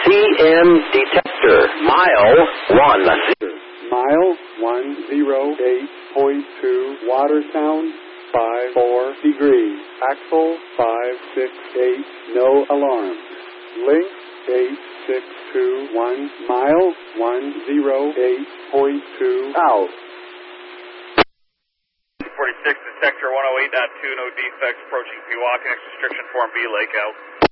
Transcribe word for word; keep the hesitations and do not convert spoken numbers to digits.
P M detector, mile one. Mile one zero eight point two, water sound five four degrees, axle five six eight, no alarm. Link eight six two one, mile one zero eight point two, out. forty-six to sector one oh eight point two, no defects, approaching Pewaukee, next restriction form B, Lake out.